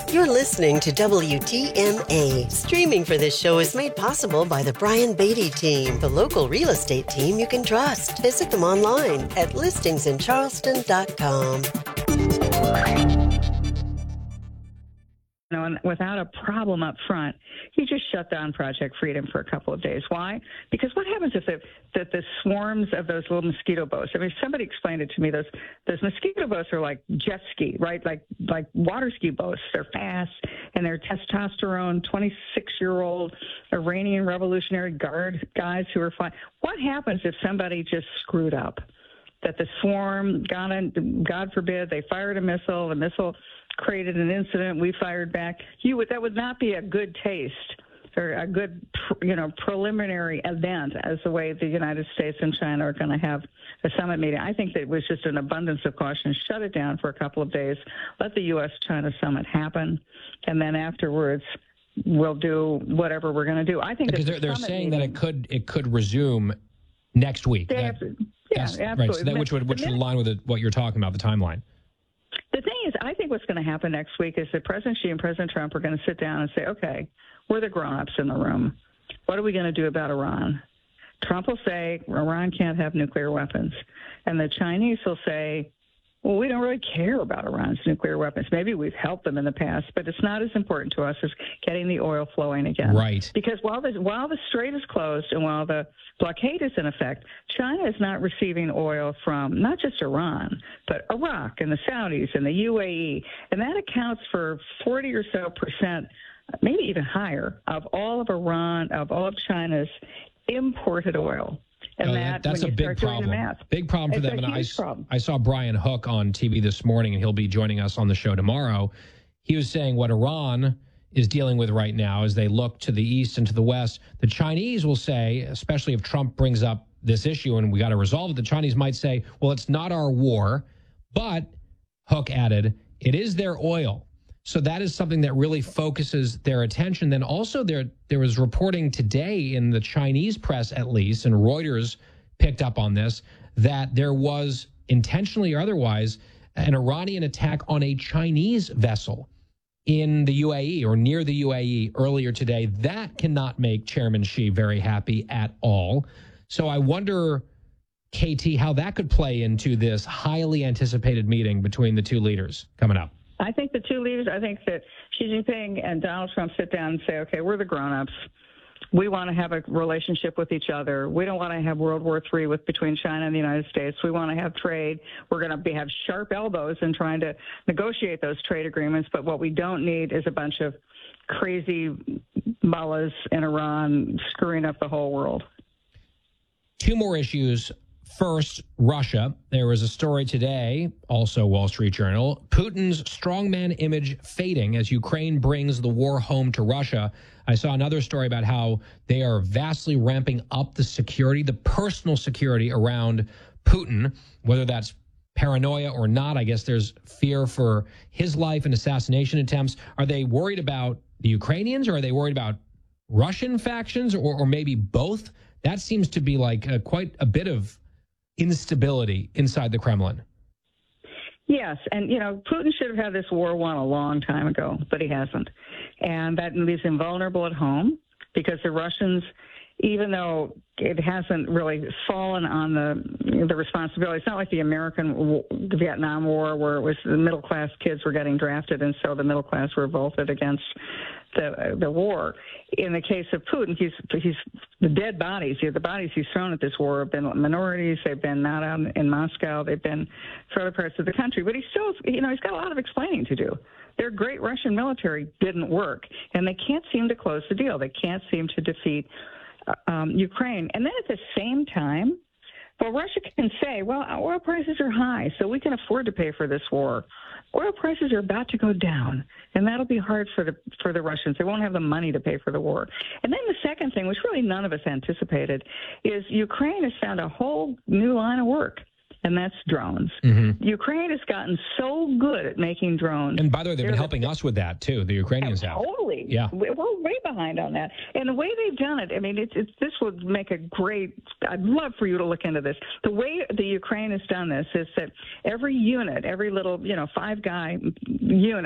You're listening to WTMA. Streaming for this show is made possible by the Brian Beatty team, the local real estate team you can trust. Visit them online at listingsincharleston.com. And without a problem up front, you just shut down Project Freedom for a couple of days. Why? Because what happens if the swarms of those little mosquito boats? I mean, somebody explained it to me. Those mosquito boats are like jet ski, right? Like water ski boats. They're fast and they're testosterone, 26-year-old Iranian Revolutionary Guard guys who are fine. What happens if somebody just screwed up? That the swarm got in, God forbid, they fired a missile. The missile created an incident. We fired back. That would not be a good taste or a good, preliminary event as the way the United States and China are going to have a summit meeting. I think that it was just an abundance of caution. Shut it down for a couple of days. Let the U.S.-China summit happen, and then afterwards we'll do whatever we're going to do. I think because they're saying that it could resume next week. Absolutely. Right. So which would align with what you're talking about, the timeline. The thing is, I think what's going to happen next week is that President Xi and President Trump are going to sit down and say, okay, we're the grown-ups in the room. What are we going to do about Iran? Trump will say Iran can't have nuclear weapons. And the Chinese will say, well, we don't really care about Iran's nuclear weapons. Maybe we've helped them in the past, but it's not as important to us as getting the oil flowing again. Right. Because while the strait is closed and while the blockade is in effect, China is not receiving oil from not just Iran, but Iraq and the Saudis and the UAE. And that accounts for 40 or so percent, maybe even higher, of all of China's imported oil. And that's a big problem. Big problem for them. And I saw Brian Hook on TV this morning, and he'll be joining us on the show tomorrow. He was saying what Iran is dealing with right now as they look to the east and to the west. The Chinese will say, especially if Trump brings up this issue and we got to resolve it, the Chinese might say, well, it's not our war. But, Hook added, it is their oil. So that is something that really focuses their attention. Then also there was reporting today in the Chinese press, at least, and Reuters picked up on this, that there was intentionally or otherwise an Iranian attack on a Chinese vessel in the UAE or near the UAE earlier today. That cannot make Chairman Xi very happy at all. So I wonder, KT, how that could play into this highly anticipated meeting between the two leaders coming up. I think the two leaders, I think that Xi Jinping and Donald Trump sit down and say, okay, we're the grown-ups. We want to have a relationship with each other. We don't want to have World War III between China and the United States. We want to have trade. We're going to have sharp elbows in trying to negotiate those trade agreements. But what we don't need is a bunch of crazy mullahs in Iran screwing up the whole world. Two more issues. First, Russia. There was a story today, also Wall Street Journal, Putin's strongman image fading as Ukraine brings the war home to Russia. I saw another story about how they are vastly ramping up the security, the personal security around Putin, whether that's paranoia or not. I guess there's fear for his life and assassination attempts. Are they worried about the Ukrainians, or are they worried about Russian factions, or maybe both? That seems to be like quite a bit of instability inside the Kremlin. Yes, and, Putin should have had this war won a long time ago, but he hasn't. And that leaves him vulnerable at home because the Russians, even though it hasn't really fallen on the responsibility, it's not like the Vietnam War where it was the middle-class kids were getting drafted and so the middle class revolted against the war. In the case of Putin, he's the dead bodies. The bodies he's thrown at this war have been minorities. They've been not out in Moscow. They've been for other parts of the country. But he's still, he's got a lot of explaining to do. Their great Russian military didn't work, and they can't seem to close the deal. They can't seem to defeat Ukraine. And then at the same time, well, Russia can say, well, oil prices are high, so we can afford to pay for this war. Oil prices are about to go down, and that'll be hard for the Russians. They won't have the money to pay for the war. And then the second thing, which really none of us anticipated, is Ukraine has found a whole new line of work, and that's drones. Mm-hmm. Ukraine has gotten so good at making drones. And by the way, they've been helping us with that, too. The Ukrainians have. Totally. Yeah. We're way behind on that. And the way they've done it, I mean, this would make a great – I'd love for you to look into this. The way the Ukraine has done this is that every unit, every little, 5-guy unit,